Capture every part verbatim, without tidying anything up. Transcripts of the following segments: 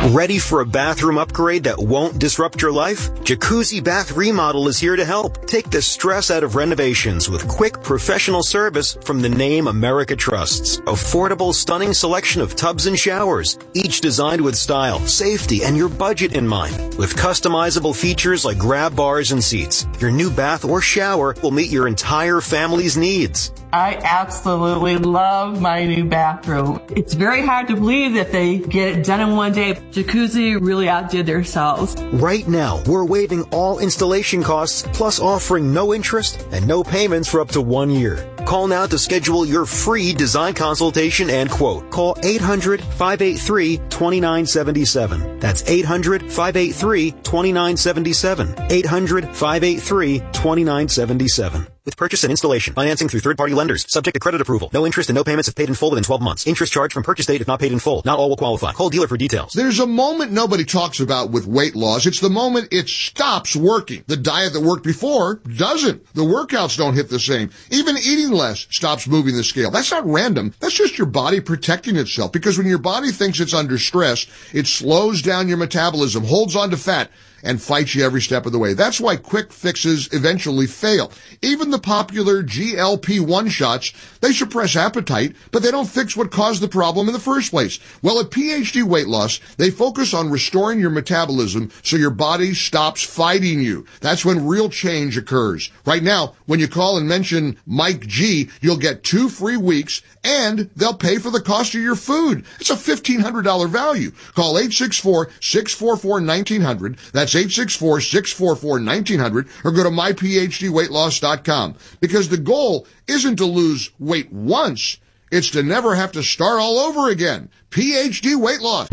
Ready for a bathroom upgrade that won't disrupt your life? Jacuzzi Bath Remodel is here to help. Take the stress out of renovations with quick professional service from the name America trusts. Affordable, stunning selection of tubs and showers, each designed with style, safety, and your budget in mind. With customizable features like grab bars and seats, your new bath or shower will meet your entire family's needs. I absolutely love my new bathroom. It's very hard to believe that they get it done in one day. Jacuzzi really outdid themselves. Right now, we're waiving all installation costs, plus offering no interest and no payments for up to one year. Call now to schedule your free design consultation and quote. Call eight hundred, five eight three, two nine seven seven. That's eight hundred, five eight three, two nine seven seven. eight hundred, five eight three, two nine seven seven. With purchase and installation, financing through third-party lenders, subject to credit approval. No interest and no payments if paid in full within twelve months. Interest charged from purchase date if not paid in full. Not all will qualify. Call dealer for details. There's a moment nobody talks about with weight loss. It's the moment it stops working. The diet that worked before doesn't. The workouts don't hit the same. Even eating less stops moving the scale. That's not random. That's just your body protecting itself. Because when your body thinks it's under stress, it slows down your metabolism, holds on to fat, and fights you every step of the way. That's why quick fixes eventually fail. Even the popular G L P one shots, they suppress appetite, but they don't fix what caused the problem in the first place. Well, at P H D Weight Loss, they focus on restoring your metabolism so your body stops fighting you. That's when real change occurs. Right now, when you call and mention Mike G, you'll get two free weeks and they'll pay for the cost of your food. It's a fifteen hundred dollars value. Call eight six four, six four four, one nine zero zero. That's eight six four, six four four, one nine zero zero or go to my p h d weight loss dot com. Because the goal isn't to lose weight once, it's to never have to start all over again. P H D Weight Loss.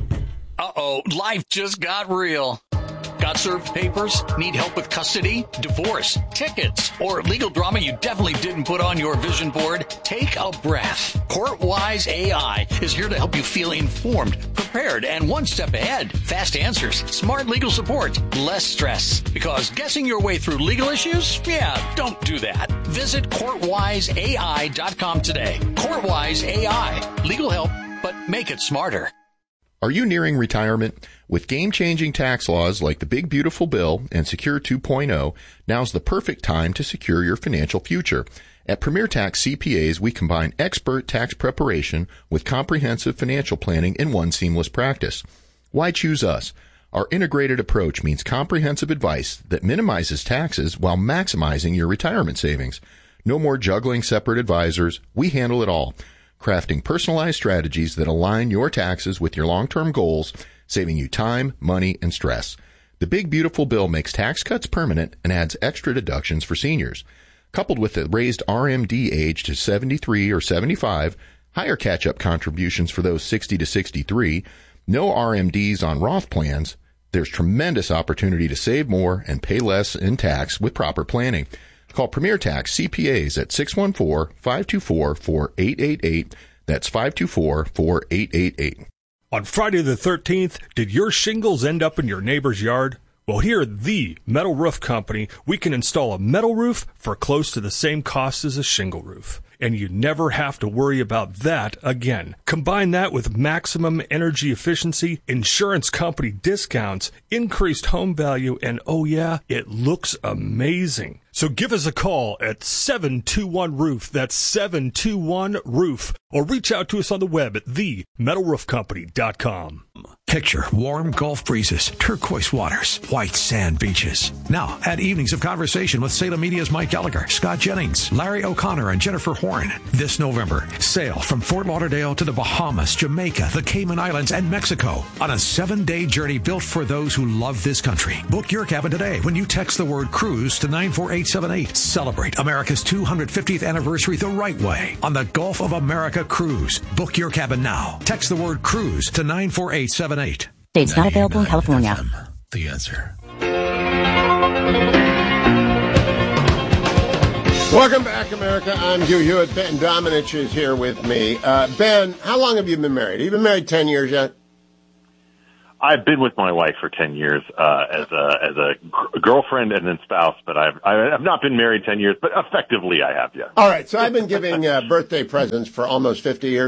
Uh-oh, life just got real. Got served papers? Need help with custody, divorce, tickets, or legal drama you definitely didn't put on your vision board? Take a breath. CourtWise A I is here to help you feel informed, prepared, and one step ahead. Fast answers, smart legal support, less stress. Because guessing your way through legal issues? Yeah, don't do that. Visit court wise A I dot com today. CourtWise A I. Legal help, but make it smarter. Are you nearing retirement? With game-changing tax laws like the Big Beautiful Bill and Secure two point oh, now's the perfect time to secure your financial future. At Premier Tax C P As, we combine expert tax preparation with comprehensive financial planning in one seamless practice. Why choose us? Our integrated approach means comprehensive advice that minimizes taxes while maximizing your retirement savings. No more juggling separate advisors. We handle it all, crafting personalized strategies that align your taxes with your long-term goals, saving you time, money, and stress. The Big Beautiful Bill makes tax cuts permanent and adds extra deductions for seniors. Coupled with the raised R M D age to seventy-three or seventy-five, higher catch-up contributions for those sixty to sixty-three, no R M Ds on Roth plans, there's tremendous opportunity to save more and pay less in tax with proper planning. Call Premier Tax C P As at six one four, five two four, four eight eight eight. That's five two four, four eight eight eight. On Friday the thirteenth, did your shingles end up in your neighbor's yard? Well, here at the Metal Roof Company, we can install a metal roof for close to the same cost as a shingle roof. And you never have to worry about that again. Combine that with maximum energy efficiency, insurance company discounts, increased home value, and oh yeah, it looks amazing. So give us a call at seven two one roof. That's seven two one roof. Or reach out to us on the web at the metal roof company dot com. Picture warm Gulf breezes, turquoise waters, white sand beaches. Now, add evenings of conversation with Salem Media's Mike Gallagher, Scott Jennings, Larry O'Connor, and Jennifer Horn. This November, sail from Fort Lauderdale to the Bahamas, Jamaica, the Cayman Islands, and Mexico on a seven-day journey built for those who love this country. Book your cabin today when you text the word cruise to nine four eight seven eight. Celebrate America's two hundred fiftieth anniversary the right way on the Gulf of America Cruise. Book your cabin now. Text the word cruise to nine four eight seven eight. Dates not available in California. F M, the answer. Welcome back, America. I'm Hugh Hewitt. Ben Domenech is here with me. Uh, Ben, how long have you been married? Have you been married ten years yet? I've been with my wife for ten years uh, as a as a g- girlfriend and then spouse, but I've I've not been married ten years, but effectively I have, yeah. All right, so I've been giving uh, birthday presents for almost fifty years,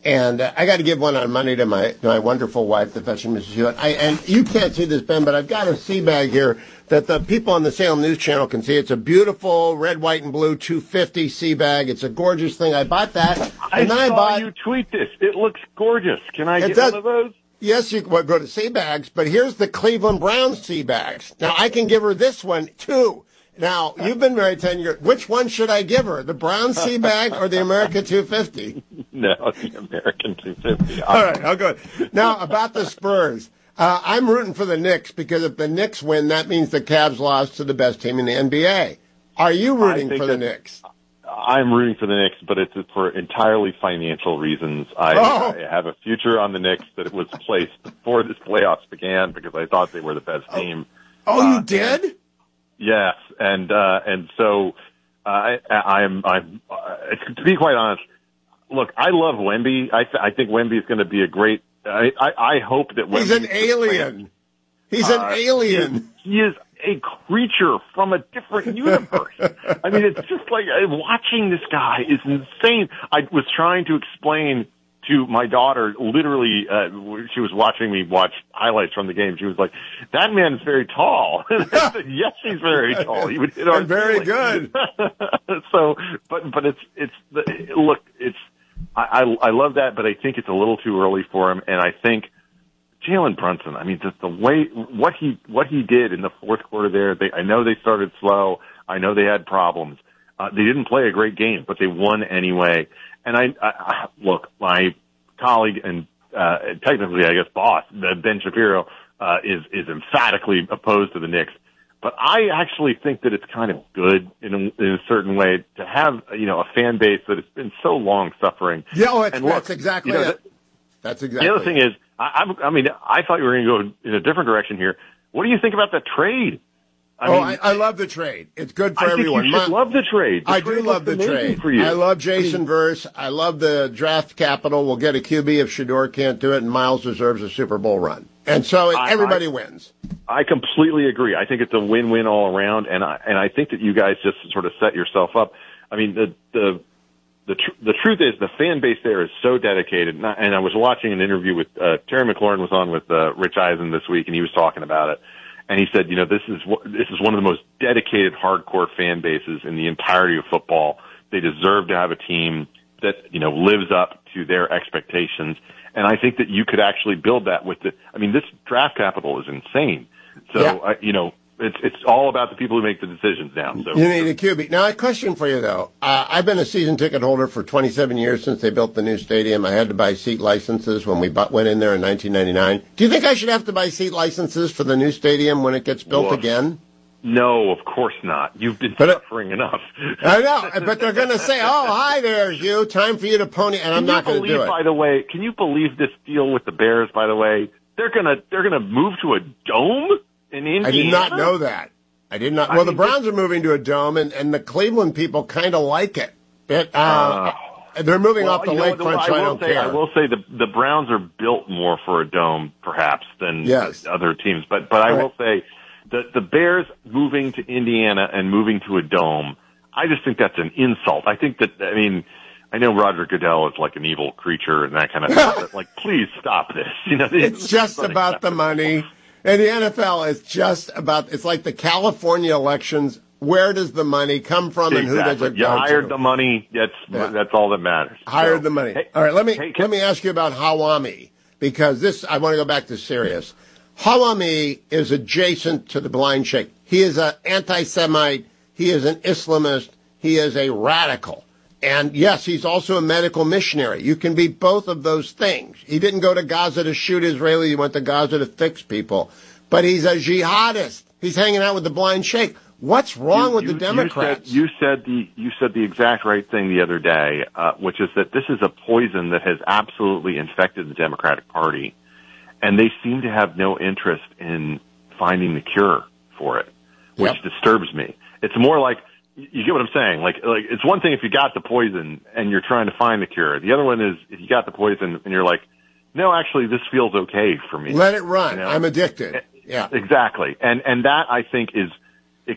And uh, I got to give one on Monday to my to my wonderful wife, the fetching Missus Hewitt. I, and you can't see this, Ben, but I've got a sea bag here that the people on the Salem News Channel can see. It's a beautiful red, white, and blue two fifty sea bag. It's a gorgeous thing. I bought that. And I then saw I bought, you tweet this. It looks gorgeous. Can I get does, one of those? Yes, you can well, go to sea bags, but here's the Cleveland Browns sea bags. Now, I can give her this one, too. Now, you've been married ten years. Which one should I give her, the Brown sea bag or the America two fifty? No, the American two fifty. All right, I'll go. Now, about the Spurs. Uh, I'm rooting for the Knicks because if the Knicks win, that means the Cavs lost to the best team in the N B A. Are you rooting for the Knicks? I'm rooting for the Knicks, but it's for entirely financial reasons. I, oh. I have a future on the Knicks that was placed before this playoffs began because I thought they were the best team. Oh, uh, you did? Yes, and uh, and so uh, I, I'm I'm uh, to be quite honest. Look, I love Wemby. I th- I think Wemby is going to be a great. I I, I hope that Wemby he's an alien. He's an uh, alien. He, he is a creature from a different universe. I mean, it's just like uh, watching this guy is insane. I was trying to explain to my daughter, literally, uh, she was watching me watch highlights from the game. She was like, "That man's very tall." And I said, "Yes, he's very tall. He would hit our and very ceiling." good. So, but but it's it's the, look, it's I, I I love that, but I think it's a little too early for him, and I think Jalen Brunson. I mean, just the way what he what he did in the fourth quarter there. They I know they started slow. I know they had problems. Uh, they didn't play a great game, but they won anyway. And I, I look, my colleague and uh, technically, I guess, boss, Ben Shapiro, uh, is is emphatically opposed to the Knicks. But I actually think that it's kind of good in a, in a certain way to have, you know, a fan base that has been so long suffering. Yeah, oh, it's, and look, that's exactly you know, it. That's exactly. The other thing is, I, I mean, I thought you were going to go in a different direction here. What do you think about the trade? I oh, mean, I, I love the trade. It's good for I everyone. Think you should My, love the trade. The I trade do love the trade. For you. I love Jason Verse. I love the draft capital. We'll get a Q B if Shedeur can't do it, and Miles deserves a Super Bowl run. And so it, I, everybody I, wins. I completely agree. I think it's a win-win all around, and I and I think that you guys just sort of set yourself up. I mean, the the the tr- the truth is the fan base there is so dedicated. And I, and I was watching an interview with uh, Terry McLaurin was on with uh, Rich Eisen this week, and he was talking about it. And he said, you know, this is this is one of the most dedicated, hardcore fan bases in the entirety of football. They deserve to have a team that, you know, lives up to their expectations. And I think that you could actually build that with the. I mean, this draft capital is insane. So, yeah. uh, you know, it's it's all about the people who make the decisions now. So you need a Q B. Now, a question for you though. Uh, I've been a season ticket holder for twenty-seven years since they built the new stadium. I had to buy seat licenses when we bought, went in there in nineteen ninety-nine. Do you think I should have to buy seat licenses for the new stadium when it gets built Woof. again? No, of course not. You've been but suffering it, enough. I know, but they're going to say, "Oh, hi there, Hugh. Time for you to pony," and I'm not going to do it. By the way, can you believe this deal with the Bears? By the way, they're gonna they're gonna move to a dome in Indiana. I did not know that. I did not. Well, I mean, the Browns are moving to a dome, and, and the Cleveland people kind of like it. it uh, uh, they're moving well, off the you know, lakefront, I so I will don't say, care. I will say the the Browns are built more for a dome, perhaps, than yes. other teams. But but I right. will say the the Bears moving to Indiana and moving to a dome, I just think that's an insult. I think that I mean. I know Roger Goodell is like an evil creature and that kind of stuff, but like, please stop this. You know, it's just about the money. And the N F L is just about, it's like the California elections. Where does the money come from exactly. and who does it you go to? You hired the money. That's, yeah. that's all that matters. Hired so, the money. Hey, all right, let me, hey, let me ask you about Hawami, because this, I want to go back to serious. Hawami is adjacent to the blind sheikh. He is an anti-Semite. He is an Islamist. He is a radical. And yes, he's also a medical missionary. You can be both of those things. He didn't go to Gaza to shoot Israelis. He went to Gaza to fix people. But he's a jihadist. He's hanging out with the blind sheikh. What's wrong you, with you, the Democrats? You said, you said the you said the exact right thing the other day, uh, which is that this is a poison that has absolutely infected the Democratic Party, and they seem to have no interest in finding the cure for it, which yep. disturbs me. It's more like. You get what I'm saying? Like, like it's one thing if you got the poison and you're trying to find the cure. The other one is if you got the poison and you're like, no, actually, this feels okay for me. Let it run. You know? I'm addicted. Yeah, exactly. And and that I think is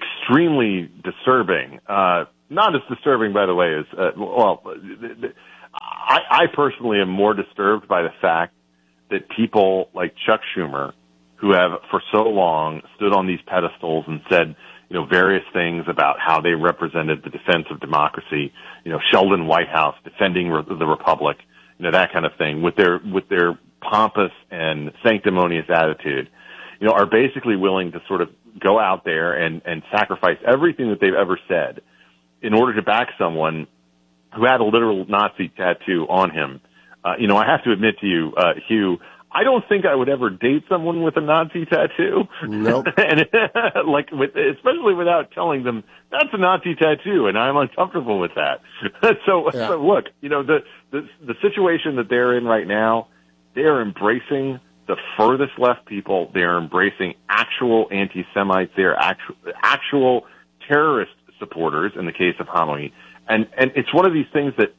extremely disturbing. Uh, not as disturbing, by the way, as uh, well. I, I personally am more disturbed by the fact that people like Chuck Schumer, who have for so long stood on these pedestals and said, you know, various things about how they represented the defense of democracy, you know, Sheldon Whitehouse defending re- the Republic, you know, that kind of thing, with their, with their pompous and sanctimonious attitude, you know, are basically willing to sort of go out there and, and sacrifice everything that they've ever said in order to back someone who had a literal Nazi tattoo on him. Uh, you know, I have to admit to you, uh, Hugh, I don't think I would ever date someone with a Nazi tattoo. Nope. and like, with, especially without telling them that's a Nazi tattoo, and I'm uncomfortable with that. so, yeah. so look, you know, the, the the situation that they're in right now, they are embracing the furthest left people. They are embracing actual anti-Semites. They are actual actual terrorist supporters in the case of Hami, and and it's one of these things that,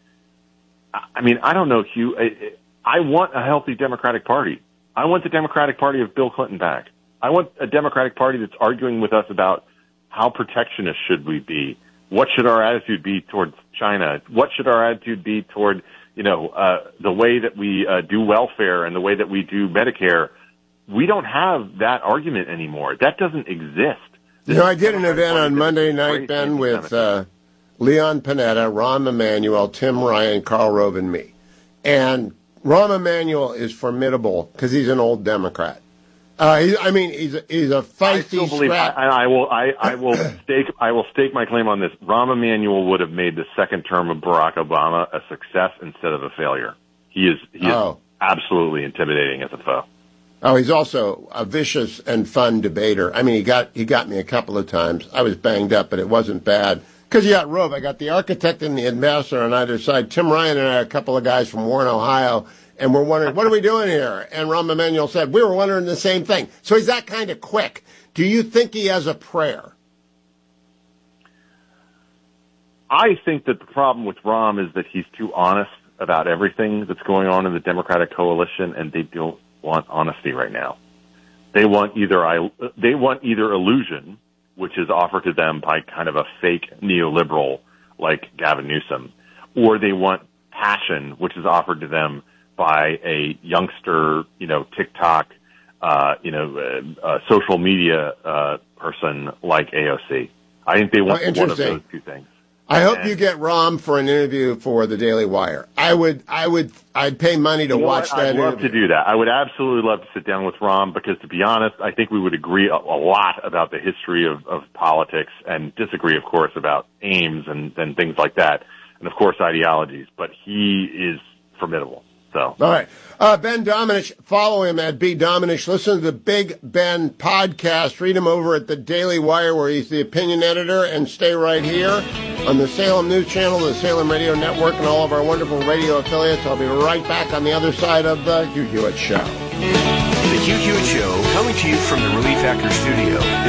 I mean, I don't know, Hugh. I, I want a healthy Democratic Party. I want the Democratic Party of Bill Clinton back. I want a Democratic Party that's arguing with us about how protectionist should we be? What should our attitude be towards China? What should our attitude be toward, you know, uh, the way that we uh, do welfare and the way that we do Medicare? We don't have that argument anymore. That doesn't exist. You know, I did an event on Monday night, Ben, with uh, Leon Panetta, Rahm Emanuel, Tim Ryan, Karl Rove, and me. And Rahm Emanuel is formidable because he's an old Democrat. Uh, he, I mean, he's a, he's a feisty. I still believe. I, I will. I, I will stake. I will stake my claim on this. Rahm Emanuel would have made the second term of Barack Obama a success instead of a failure. He is. He is oh. absolutely intimidating as a foe. Oh, he's also a vicious and fun debater. I mean, he got he got me a couple of times. I was banged up, but it wasn't bad. Because you got Rove. I got the architect and the ambassador on either side. Tim Ryan and I are a couple of guys from Warren, Ohio, and we're wondering, what are we doing here? And Rahm Emanuel said, we were wondering the same thing. So he's that kind of quick. Do you think he has a prayer? I think that the problem with Rahm is that he's too honest about everything that's going on in the Democratic coalition, and they don't want honesty right now. They want either I, they want either illusion, which is offered to them by kind of a fake neoliberal like Gavin Newsom, or they want passion, which is offered to them by a youngster, you know, TikTok, uh, you know, uh, uh, social media uh, person like A O C. I think they want oh, one of those two things. I hope and, you get Rahm for an interview for the Daily Wire. I would, I would, I'd pay money to you know watch what? that I'd love interview. to do that. I would absolutely love to sit down with Rahm because, to be honest, I think we would agree a, a lot about the history of, of politics and disagree, of course, about aims and, and things like that, and, of course, ideologies. But he is formidable. So. All right. Uh, Ben Domenech, follow him at B. Domenech. Listen to the Big Ben podcast. Read him over at the Daily Wire, where he's the opinion editor, and stay right here on the Salem News Channel, the Salem Radio Network, and all of our wonderful radio affiliates. I'll be right back on the other side of the Hugh Hewitt Show. The Hugh Hewitt Show, coming to you from the Relief Actor Studio.